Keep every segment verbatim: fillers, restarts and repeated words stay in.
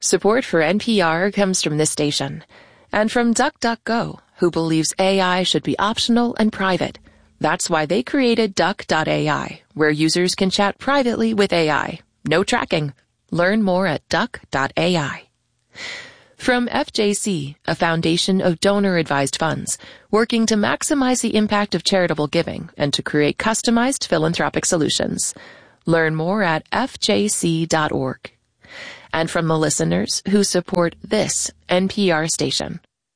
Support for N P R comes from this station and from DuckDuckGo, who believes A I should be optional and private. That's why they created Duck dot A I, where users can chat privately with A I. No tracking. Learn more at Duck dot A I. From F J C, a foundation of donor-advised funds, working to maximize the impact of charitable giving and to create customized philanthropic solutions. Learn more at F J C dot org. And from the listeners who support this N P R station.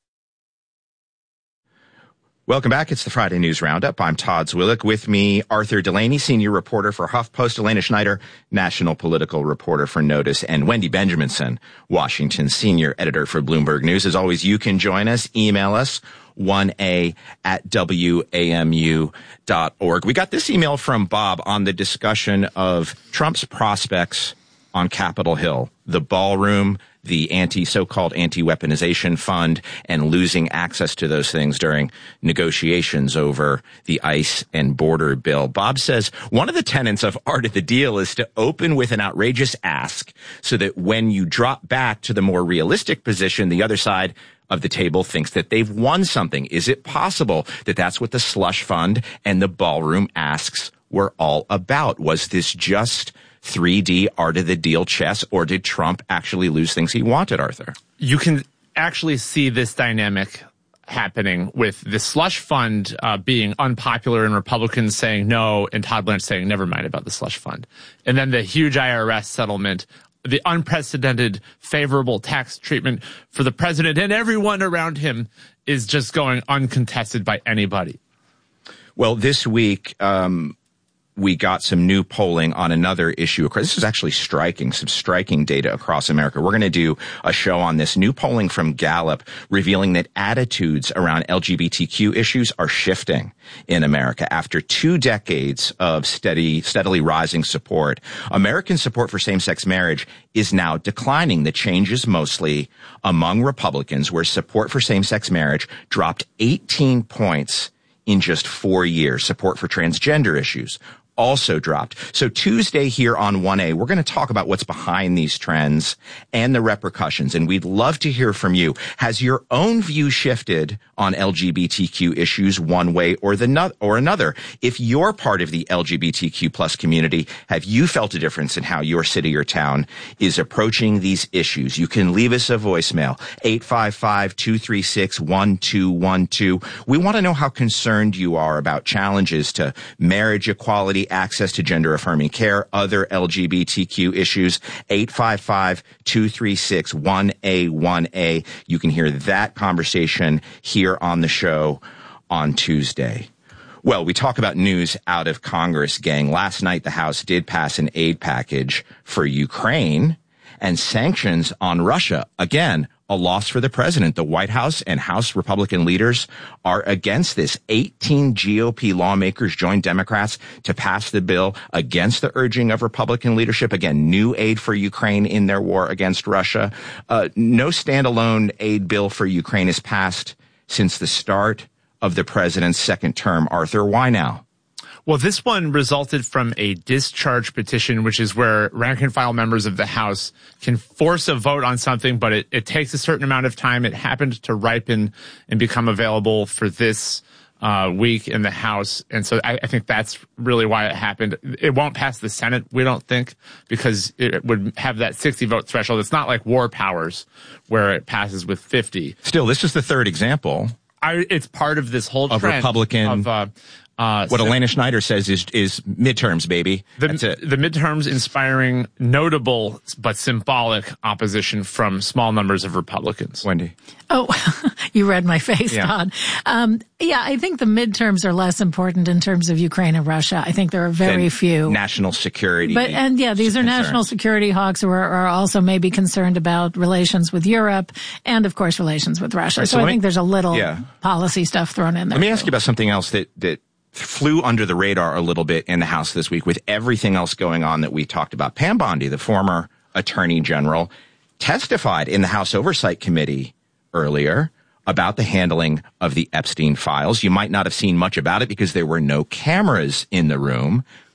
Welcome back. It's the Friday News Roundup. I'm Todd Zwillich. With me, Arthur Delaney, senior reporter for HuffPost, Elena Schneider, national political reporter for Notice, and Wendy Benjaminson, Washington senior editor for Bloomberg News. As always, you can join us. Email us, one a at W A M U dot org. We got this email from Bob on the discussion of Trump's prospects on Capitol Hill, the ballroom, the anti, so-called anti-weaponization fund, and losing access to those things during negotiations over the ICE and border bill. Bob says one of the tenets of Art of the Deal is to open with an outrageous ask so that when you drop back to the more realistic position, the other side of the table thinks that they've won something. Is it possible that that's what the slush fund and the ballroom asks were all about? Was this just three D Art of the Deal chess, or did Trump actually lose things he wanted, Arthur? You can actually see this dynamic happening with the slush fund uh, being unpopular and Republicans saying no and Todd Blanche saying never mind about the slush fund. And then the huge I R S settlement, the unprecedented favorable tax treatment for the president and everyone around him is just going uncontested by anybody. Well, this week, um, we got some new polling on another issue. This is actually striking, some striking data across America. We're going to do a show on this. New polling from Gallup revealing that attitudes around L G B T Q issues are shifting in America. After two decades of steady, steadily rising support, American support for same-sex marriage is now declining. The change is mostly among Republicans, where support for same-sex marriage dropped eighteen points in just four years. Support for transgender issues also dropped. So Tuesday here on one A, we're going to talk about what's behind these trends and the repercussions. And we'd love to hear from you. Has your own view shifted on L G B T Q issues one way or the no- or another? If you're part of the L G B T Q plus community, have you felt a difference in how your city or town is approaching these issues? You can leave us a voicemail, eight five five, two three six, one two one two. We want to know how concerned you are about challenges to marriage equality, access to gender-affirming care, other L G B T Q issues, eight five five, two three six, one A one A. You can hear that conversation here on the show on Tuesday. Well, we talk about news out of Congress, gang. Last night, the House did pass an aid package for Ukraine and sanctions on Russia. Again, a loss for the president. The White House and House Republican leaders are against this. eighteen G O P lawmakers joined Democrats to pass the bill against the urging of Republican leadership. Again, new aid for Ukraine in their war against Russia. Uh, no standalone aid bill for Ukraine is passed since the start of the president's second term. Arthur, why now? Well, this one resulted from a discharge petition, which is where rank and file members of the House can force a vote on something, but it, it takes a certain amount of time. It happened to ripen and become available for this uh, week in the House. And so I, I think that's really why it happened. It won't pass the Senate, we don't think, because it would have that sixty vote threshold. It's not like War Powers where it passes with fifty. Still, this is the third example. I, it's part of this whole of trend Republican of uh, Uh, what so Elena Schneider says is is midterms, baby. The, That's it. The midterms inspiring notable but symbolic opposition from small numbers of Republicans. Wendy. Oh, you read my face, yeah. Todd. Um, yeah, I think the midterms are less important in terms of Ukraine and Russia. I think there are very then few. National security. But, and yeah, these are concerns. national security hawks who are, are also maybe concerned about relations with Europe and, of course, relations with Russia. Right, so so I me, think there's a little yeah. policy stuff thrown in there. Let me ask too. you about something else that, that flew under the radar a little bit in the House this week with everything else going on that we talked about. Pam Bondi, the former Attorney General, testified in the House Oversight Committee earlier about the handling of the Epstein files. You might not have seen much about it because there were no cameras in the room,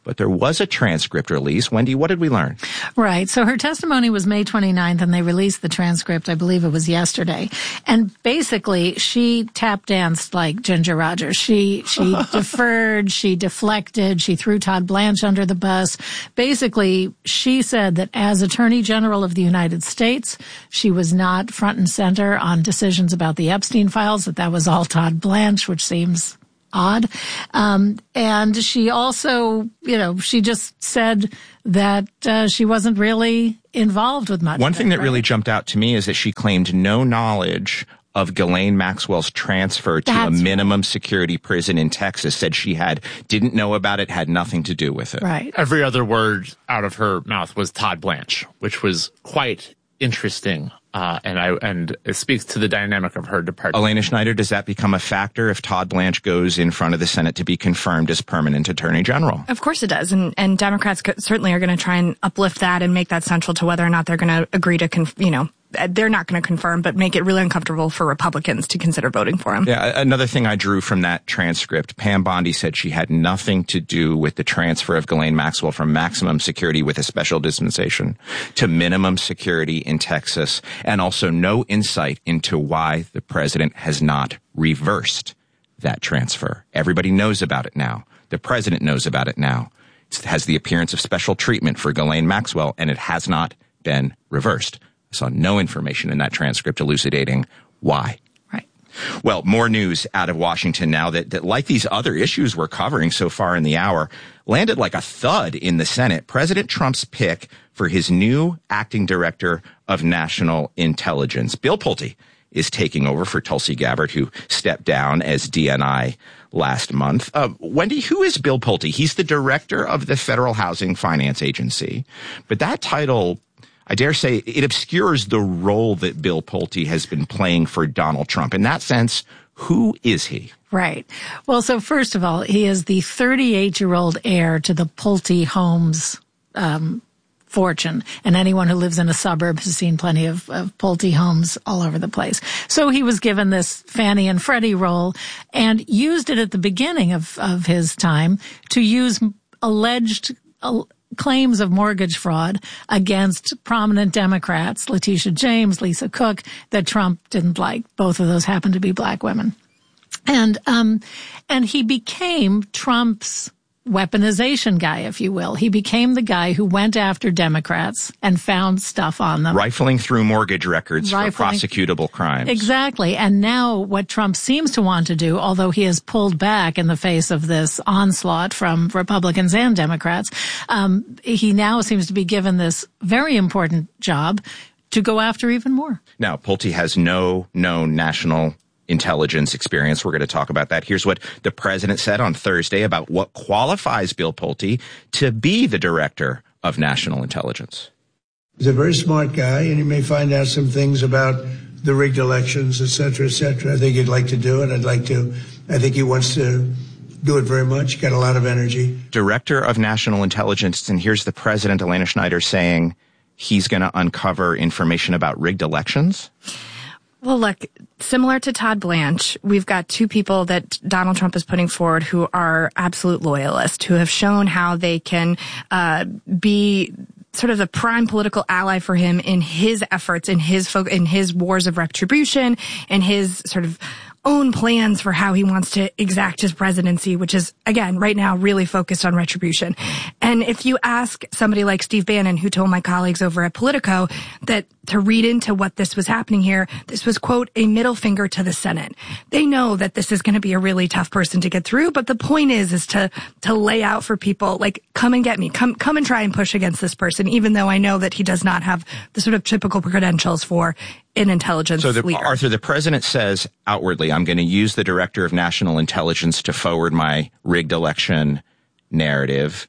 But there was a transcript release. Wendy, what did we learn? Right. So her testimony was May twenty-ninth, and they released the transcript, I believe it was yesterday. And basically, she tap danced like Ginger Rogers. She she deferred, she deflected, she threw Todd Blanche under the bus. Basically, she said that as Attorney General of the United States, she was not front and center on decisions about the Epstein files, that that was all Todd Blanche, which seems odd. Um, and she also, you know, she just said that uh, she wasn't really involved with much. One thing it, that right? really jumped out to me is that she claimed no knowledge of Ghislaine Maxwell's transfer to That's a minimum security prison in Texas, said she had, didn't know about it, had nothing to do with it. Right. Every other word out of her mouth was Todd Blanche, which was quite interesting. Uh, and I, and it speaks to the dynamic of her departure. Elena Schneider, does that become a factor if Todd Blanche goes in front of the Senate to be confirmed as permanent Attorney General? Of course it does. And, and Democrats certainly are going to try and uplift that and make that central to whether or not they're going to agree to, conf- you know, they're not going to confirm, but make it really uncomfortable for Republicans to consider voting for him. Yeah, another thing I drew from that transcript, Pam Bondi said she had nothing to do with the transfer of Ghislaine Maxwell from maximum security with a special dispensation to minimum security in Texas, and also no insight into why the president has not reversed that transfer. Everybody knows about it now. The president knows about it now. It has the appearance of special treatment for Ghislaine Maxwell, and it has not been reversed. I saw no information in that transcript elucidating why. Right. Well, more news out of Washington now that, that, like these other issues we're covering so far in the hour, landed like a thud in the Senate. President Trump's pick for his new acting director of national intelligence, Bill Pulte, is taking over for Tulsi Gabbard, who stepped down as D N I last month. Uh, Wendy, who is Bill Pulte? He's the director of the Federal Housing Finance Agency, but that title, I dare say, it obscures the role that Bill Pulte has been playing for Donald Trump. In that sense, who is he? Right. Well, so first of all, he is the thirty-eight-year-old heir to the Pulte Homes um, fortune. And anyone who lives in a suburb has seen plenty of, of Pulte homes all over the place. So he was given this Fannie and Freddie role and used it at the beginning of, of his time to use alleged uh, claims of mortgage fraud against prominent Democrats, Letitia James, Lisa Cook, that Trump didn't like. Both of those happened to be black women. And, um, and he became Trump's weaponization guy, if you will. He became the guy who went after Democrats and found stuff on them. Rifling through mortgage records Rifling. for prosecutable crimes. Exactly. And now what Trump seems to want to do, although he has pulled back in the face of this onslaught from Republicans and Democrats, um, he now seems to be given this very important job to go after even more. Now, Pulte has no known national intelligence experience. We're going to talk about that. Here's what the president said on Thursday about what qualifies Bill Pulte to be the director of national intelligence. He's a very smart guy, and he may find out some things about the rigged elections, et cetera, et cetera. I think he'd like to do it. I'd like to. I think he wants to do it very much. Got a lot of energy. Director of national intelligence, and here's the president, Elena Schneider, saying he's going to uncover information about rigged elections. Well, look, similar to Todd Blanche, we've got two people that Donald Trump is putting forward who are absolute loyalists, who have shown how they can uh be sort of the prime political ally for him in his efforts, in his fo- in his wars of retribution, and his sort of own plans for how he wants to exact his presidency, which is, again, right now really focused on retribution. And if you ask somebody like Steve Bannon, who told my colleagues over at Politico that to read into what this was happening here, this was, quote, a middle finger to the Senate. They know that this is going to be a really tough person to get through, but the point is, is to, to lay out for people, like, come and get me, come, come and try and push against this person, even though I know that he does not have the sort of typical credentials for an intelligence so the, leader. Arthur, the president says outwardly, I'm going to use the director of national intelligence to forward my rigged election narrative,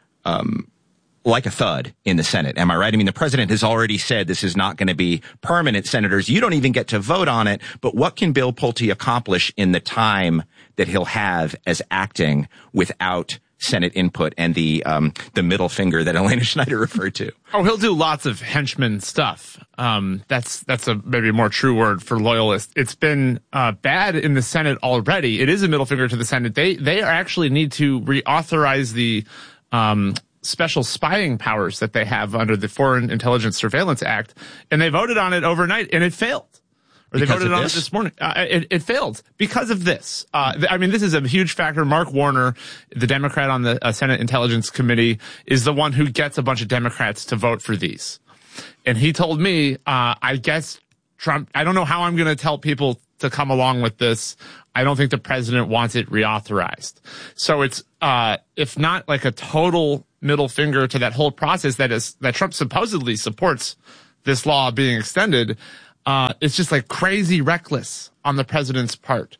um, like a thud in the Senate. Am I right? I mean, the president has already said this is not going to be permanent. Senators, you don't even get to vote on it. But what can Bill Pulte accomplish in the time that he'll have as acting without Senate input and the um, the middle finger that Elena Schneider referred to? Oh, he'll do lots of henchman stuff. Um, that's that's a maybe more true word for loyalist. It's been uh, bad in the Senate already. It is a middle finger to the Senate. They they actually need to reauthorize the um, special spying powers that they have under the Foreign Intelligence Surveillance Act, and they voted on it overnight, and it failed. Or they because voted on this? it this morning. Uh, it, it failed because of this. Uh, th- I mean, this is a huge factor. Mark Warner, the Democrat on the uh, Senate Intelligence Committee, is the one who gets a bunch of Democrats to vote for these. And he told me, uh, I guess Trump, I don't know how I'm going to tell people to come along with this. I don't think the president wants it reauthorized. So it's, uh, if not like a total middle finger to that whole process that is, that Trump supposedly supports this law being extended, Uh, it's just like crazy reckless on the president's part.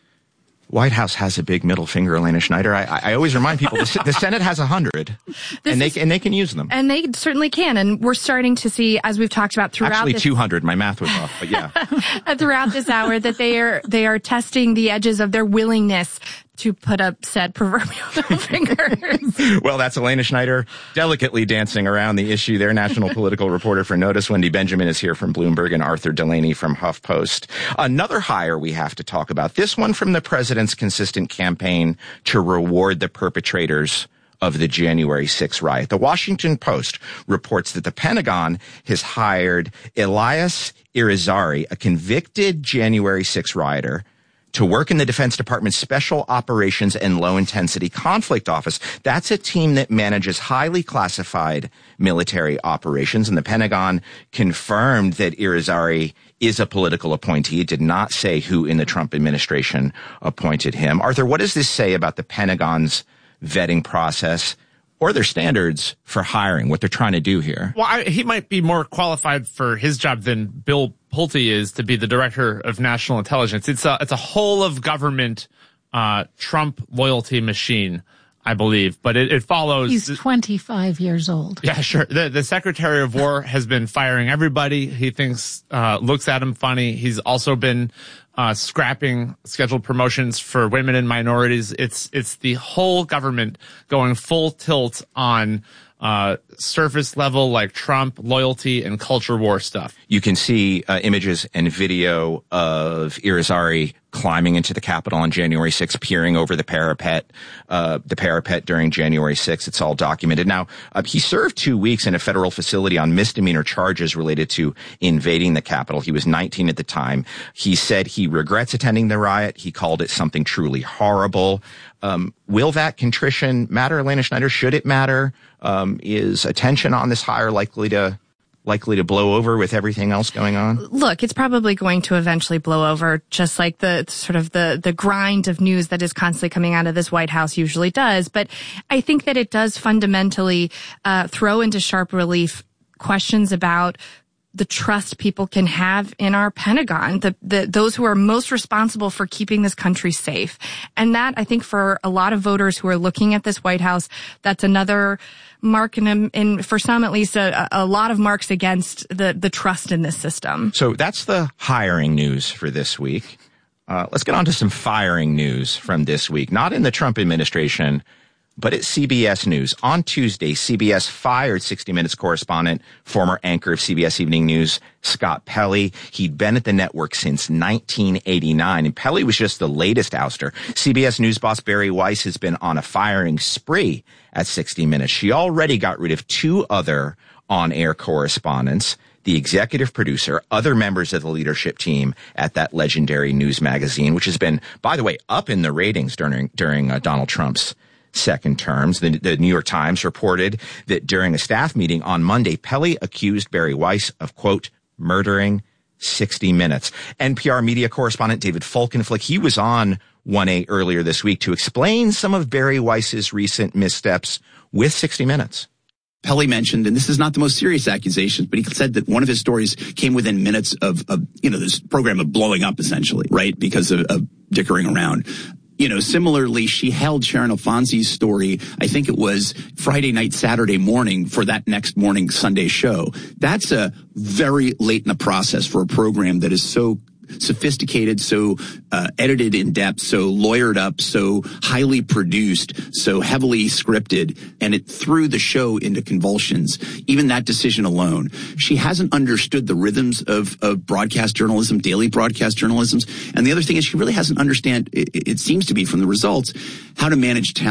White House has a big middle finger, Elena Schneider. I, I always remind people the, the Senate has a hundred, and they is, and they can use them. And they certainly can. And we're starting to see, as we've talked about throughout, actually this, two hundred. My math was off, but yeah, throughout this hour, that they are they are testing the edges of their willingness to put up said proverbial middle fingers. Well, that's Elena Schneider delicately dancing around the issue there. National political reporter for Notice. Wendy Benjamin is here from Bloomberg, and Arthur Delaney from HuffPost. Another hire we have to talk about. This one from the president's consistent campaign to reward the perpetrators of the January sixth riot. The Washington Post reports that the Pentagon has hired Elias Irizarry, a convicted January sixth rioter, to work in the Defense Department's Special Operations and Low Intensity Conflict Office. That's a team that manages highly classified military operations, and the Pentagon confirmed that Irizarry is a political appointee. It did not say who in the Trump administration appointed him. Arthur, what does this say about the Pentagon's vetting process or their standards for hiring, what they're trying to do here? Well, I, he might be more qualified for his job than Bill Pulte is to be the director of national intelligence. It's a, it's a whole of government, uh, Trump loyalty machine, I believe, but it, it follows. He's twenty-five years old. Yeah, sure. The, the Secretary of War has been firing everybody he thinks, uh, looks at him funny. He's also been, uh, scrapping scheduled promotions for women and minorities. It's, it's the whole government going full tilt on, uh, surface level, like Trump loyalty and culture war stuff. You can see uh, images and video of Irizarry climbing into the Capitol on January sixth, peering over the parapet, uh, the parapet during January sixth. It's all documented. Now, uh, he served two weeks in a federal facility on misdemeanor charges related to invading the Capitol. He was nineteen at the time. He said he regrets attending the riot. He called it something truly horrible. Um, will that contrition matter, Elena Schneider? Should it matter? Um, is attention on this hire likely to likely to blow over with everything else going on? Look, it's probably going to eventually blow over, just like the sort of the, the grind of news that is constantly coming out of this White House usually does. But I think that it does fundamentally uh, throw into sharp relief questions about the trust people can have in our Pentagon, the, the, those who are most responsible for keeping this country safe. And that, I think, for a lot of voters who are looking at this White House, that's another mark, in, in for some at least, a, a lot of marks against the, the trust in this system. So that's the hiring news for this week. Uh, let's get on to some firing news from this week. Not in the Trump administration, but at C B S News. On Tuesday, C B S fired sixty minutes correspondent, former anchor of C B S Evening News, Scott Pelley. He'd been at the network since nineteen eighty-nine, and Pelley was just the latest ouster. C B S News boss Bari Weiss has been on a firing spree at sixty minutes. She already got rid of two other on-air correspondents, the executive producer, other members of the leadership team at that legendary news magazine, which has been, by the way, up in the ratings during, during uh, Donald Trump's second terms. The, the New York Times reported that during a staff meeting on Monday, Pelley accused Bari Weiss of, quote, murdering sixty minutes. N P R media correspondent David Folkenflik, he was on one A earlier this week to explain some of Bari Weiss's recent missteps with sixty minutes. Pelley mentioned, and this is not the most serious accusations, but he said that one of his stories came within minutes of, of you know, this program of blowing up, essentially, right, because of, of dickering around. You know, similarly, she held Sharon Alfonsi's story, I think it was Friday night, Saturday morning for that next morning Sunday show. That's a very late in the process for a program that is so sophisticated, so uh, edited in depth, so lawyered up, so highly produced, so heavily scripted, and it threw the show into convulsions. Even that decision alone. She hasn't understood the rhythms of, of broadcast journalism, daily broadcast journalism. And the other thing is she really hasn't understand, it, it seems to be from the results, how to manage talent.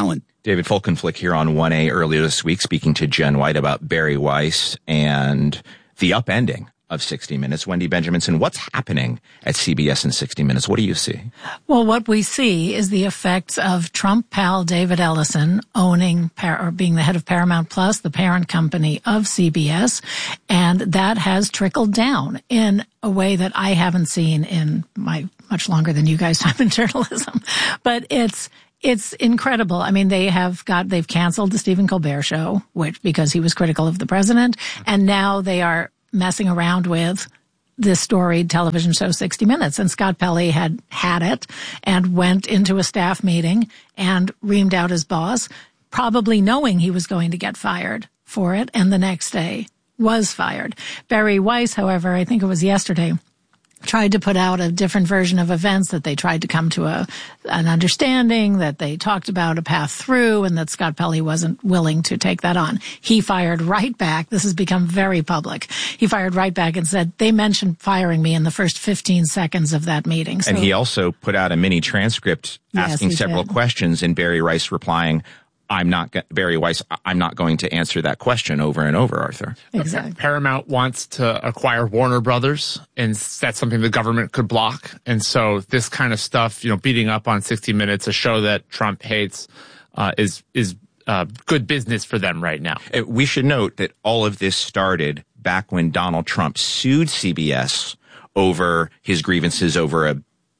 David Folkenflik here on one A earlier this week, speaking to Jen White about Bari Weiss and the upending of sixty minutes. Wendy Benjaminson, what's happening at C B S and sixty minutes? What do you see? Well, what we see is the effects of Trump pal David Ellison owning Par- or being the head of Paramount Plus, the parent company of C B S, and that has trickled down in a way that I haven't seen in my much longer than you guys time in journalism. But it's It's incredible. I mean, they have got, they've canceled the Stephen Colbert show, which, because he was critical of the president. And now they are messing around with this storied television show, sixty minutes. And Scott Pelley had had it and went into a staff meeting and reamed out his boss, probably knowing he was going to get fired for it. And the next day was fired. Bari Weiss, however, I think it was yesterday, tried to put out a different version of events, that they tried to come to a an understanding, that they talked about a path through, and that Scott Pelley wasn't willing to take that on. He fired right back. This has become very public. He fired right back and said, they mentioned firing me in the first fifteen seconds of that meeting. So, and he also put out a mini transcript asking yes, several did. questions, and Bari Weiss replying, I'm not, Bari Weiss, I'm not going to answer that question over and over, Arthur. Exactly. Paramount wants to acquire Warner Brothers, and that's something the government could block. And so this kind of stuff, you know, beating up on sixty minutes, a show that Trump hates, uh, is, is, uh, good business for them right now. We should note that all of this started back when Donald Trump sued C B S over his grievances over a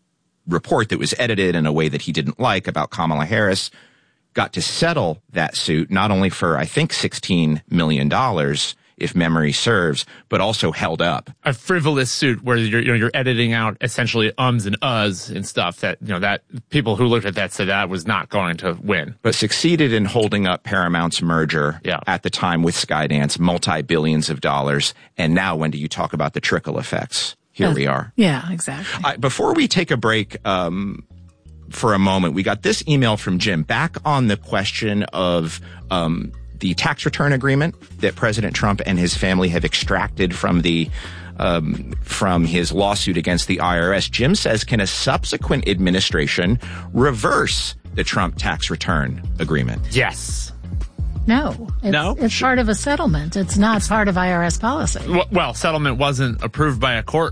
report that was edited in a way that he didn't like about Kamala Harris. Got to settle that suit, not only for, I think, sixteen million dollars, if memory serves, but also held up. A frivolous suit where you're, you know, you're editing out essentially ums and uhs and stuff that, you know, that people who looked at that said that was not going to win. But succeeded in holding up Paramount's merger yeah. at the time with Skydance, multi-billions of dollars. And now, Wendy, you talk about the trickle effects. Here uh, we are. Yeah, exactly. Uh, before we take a break, um, for a moment, we got this email from Jim back on the question of um, the tax return agreement that President Trump and his family have extracted from the um, from his lawsuit against the I R S. Jim says, can a subsequent administration reverse the Trump tax return agreement? Yes. No. It's, no? It's Sure. part of a settlement. It's not part of I R S policy. Well, settlement wasn't approved by a court.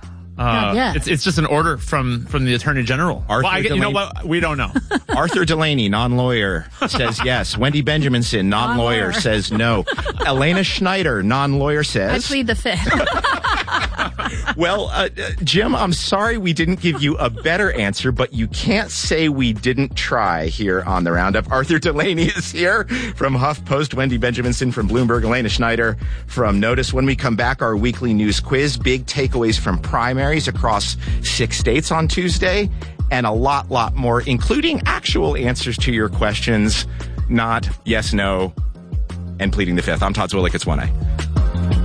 Uh, yet. It's it's just an order from, from the Attorney General. Arthur well, I get, you know Delaney- what? We don't know. Arthur Delaney, non-lawyer, says yes. Wendy Benjaminson, non-lawyer, Non-lawyer. says no. Elena Schneider, non-lawyer, I says... plead the fifth. Well, uh, uh, Jim, I'm sorry we didn't give you a better answer, but you can't say we didn't try here on the Roundup. Arthur Delaney is here from HuffPost, Wendy Benjaminson from Bloomberg, Elena Schneider from Notice. When we come back, our weekly news quiz, big takeaways from primaries across six states on Tuesday, and a lot, lot more, including actual answers to your questions, not yes, no, and pleading the fifth. I'm Todd Zwillick. It's one A.